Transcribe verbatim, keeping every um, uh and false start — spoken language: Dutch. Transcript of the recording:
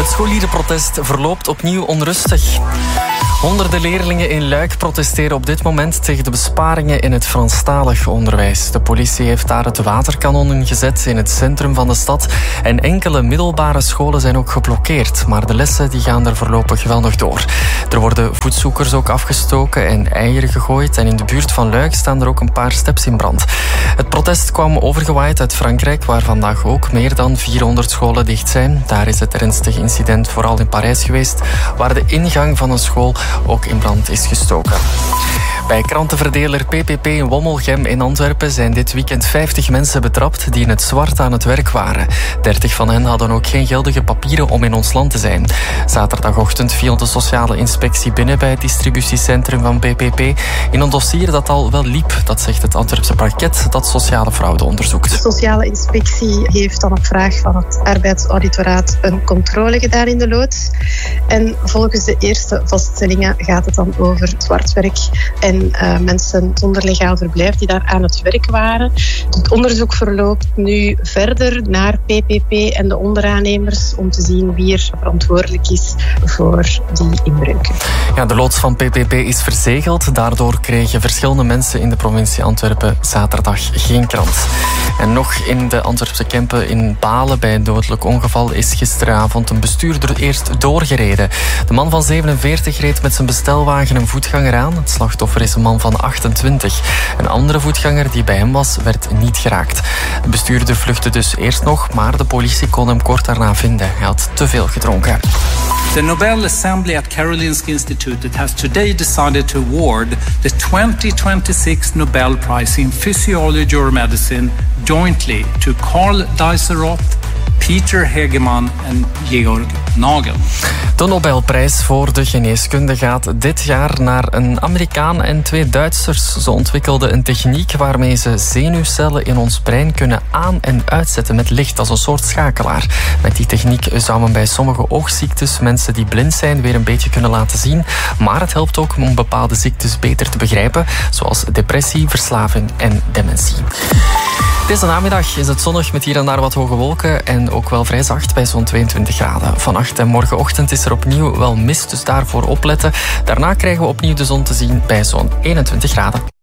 scholierenprotest verloopt opnieuw onrustig. Honderden leerlingen in Luik protesteren op dit moment tegen de besparingen in het Franstalig onderwijs. De politie heeft daar het waterkanon ingezet in het centrum van de stad. En enkele middelbare scholen zijn ook geblokkeerd. Maar de lessen die gaan er voorlopig wel nog door. Er worden voetzoekers ook afgestoken en eieren gegooid. En in de buurt van Luik staan er ook een paar steps in brand. Het protest kwam overgewaaid uit Frankrijk, waar vandaag ook meer dan vierhonderd scholen dicht zijn. Daar is het ernstige incident vooral in Parijs geweest, waar de ingang van een school ook in brand is gestoken. Bij krantenverdeler P P P in Wommelgem in Antwerpen zijn dit weekend vijftig mensen betrapt die in het zwart aan het werk waren. dertig van hen hadden ook geen geldige papieren om in ons land te zijn. Zaterdagochtend viel de sociale inspectie binnen bij het distributiecentrum van P P P in een dossier dat al wel liep. Dat zegt het Antwerpse parket dat sociale fraude onderzoekt. De sociale inspectie heeft dan op vraag van het arbeidsauditoraat een controle gedaan in de loods. En volgens de eerste vaststellingen gaat het dan over zwartwerk en Uh, mensen zonder legaal verblijf die daar aan het werk waren. Het onderzoek verloopt nu verder naar P P P en de onderaannemers om te zien wie er verantwoordelijk is voor die inbreuken. Ja, de loods van P P P is verzegeld. Daardoor kregen verschillende mensen in de provincie Antwerpen zaterdag geen krant. En nog in de Antwerpse Kempen in Balen bij een dodelijk ongeval is gisteravond een bestuurder eerst doorgereden. De man van zevenenveertig reed met zijn bestelwagen een voetganger aan. Het slachtoffer is een man van achtentwintig. Een andere voetganger die bij hem was, werd niet geraakt. De bestuurder vluchtte dus eerst nog, maar de politie kon hem kort daarna vinden. Hij had te veel gedronken. The Nobel Assembly at Karolinska Institutet has today decided to award the twenty twenty-six Nobel Prize in Physiology or Medicine jointly to Karl Dijsselroth, Peter Hegeman en Georg Nagel. De Nobelprijs voor de geneeskunde gaat dit jaar naar een Amerikaan en twee Duitsers. Ze ontwikkelden een techniek waarmee ze zenuwcellen in ons brein kunnen aan- en uitzetten met licht als een soort schakelaar. Met die techniek zou men bij sommige oogziektes mensen die blind zijn weer een beetje kunnen laten zien. Maar het helpt ook om bepaalde ziektes beter te begrijpen, zoals depressie, verslaving en dementie. Deze namiddag is het zonnig met hier en daar wat hoge wolken en ook wel vrij zacht bij zo'n tweeëntwintig graden. Vannacht en morgenochtend is er opnieuw wel mist, dus daarvoor opletten. Daarna krijgen we opnieuw de zon te zien bij zo'n eenentwintig graden.